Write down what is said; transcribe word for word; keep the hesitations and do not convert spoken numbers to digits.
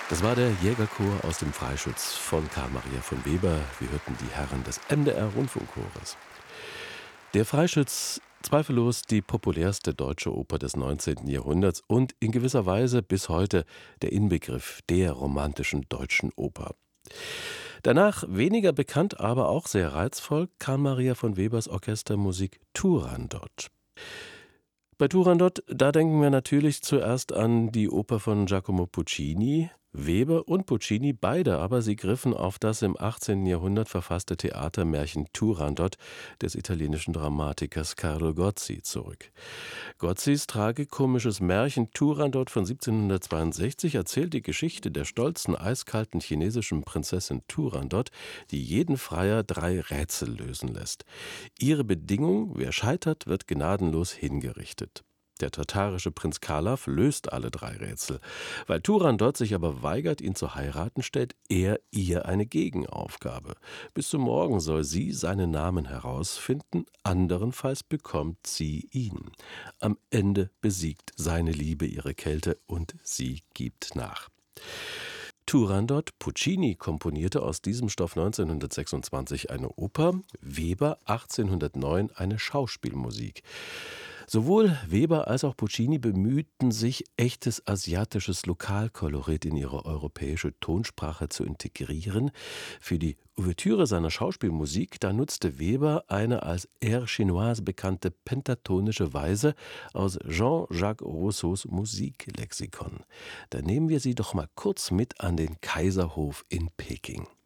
Das war der Jägerchor aus dem Freischütz von Karl Maria von Weber. Wir hörten die Herren des M D R-Rundfunkchores. Der Freischütz, zweifellos die populärste deutsche Oper des neunzehnten Jahrhunderts und in gewisser Weise bis heute der Inbegriff der romantischen deutschen Oper. Danach weniger bekannt, aber auch sehr reizvoll, Karl Maria von Webers Orchestermusik Turandot. Bei Turandot, da denken wir natürlich zuerst an die Oper von Giacomo Puccini. Weber und Puccini, beide aber, sie griffen auf das im achtzehnten Jahrhundert verfasste Theatermärchen Turandot des italienischen Dramatikers Carlo Gozzi zurück. Gozzis tragikomisches Märchen Turandot von siebzehnhundertzweiundsechzig erzählt die Geschichte der stolzen, eiskalten chinesischen Prinzessin Turandot, die jeden Freier drei Rätsel lösen lässt. Ihre Bedingung: wer scheitert, wird gnadenlos hingerichtet. Der tatarische Prinz Kalaf löst alle drei Rätsel. Weil Turandot sich aber weigert, ihn zu heiraten, stellt er ihr eine Gegenaufgabe. Bis zum Morgen soll sie seinen Namen herausfinden, anderenfalls bekommt sie ihn. Am Ende besiegt seine Liebe ihre Kälte und sie gibt nach. Turandot. Puccini komponierte aus diesem Stoff neunzehnhundertsechsundzwanzig eine Oper, Weber achtzehnhundertneun eine Schauspielmusik. Sowohl Weber als auch Puccini bemühten sich, echtes asiatisches Lokalkolorit in ihre europäische Tonsprache zu integrieren. Für die Ouvertüre seiner Schauspielmusik, da nutzte Weber eine als Air Chinoise bekannte pentatonische Weise aus Jean-Jacques Rousseaus Musiklexikon. Da nehmen wir Sie doch mal kurz mit an den Kaiserhof in Peking.